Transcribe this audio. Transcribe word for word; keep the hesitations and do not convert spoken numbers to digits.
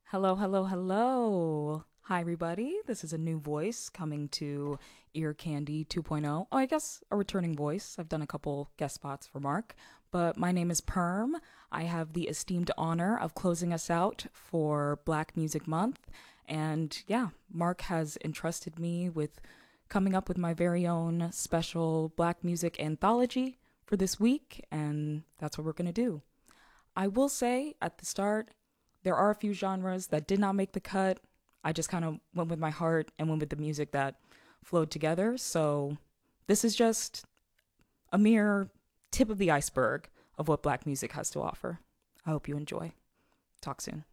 Hello, hello, hello. Hi, everybody. This is a new voice coming to Ear Candy 2.0. Oh, I guess a returning voice. I've done a couple guest spots for Mark, but my name is Perm. I have the esteemed honor of closing us out for Black Music Month. And yeah, Mark has entrusted me with coming up with my very own special Black music anthology for this week, and that's what we're going to do. I will say at the start, there are a few genres that did not make the cut. I just kind of went with my heart and went with the music that flowed together. So this is just a mere tip of the iceberg of what black music has to offer. I hope you enjoy. Talk soon.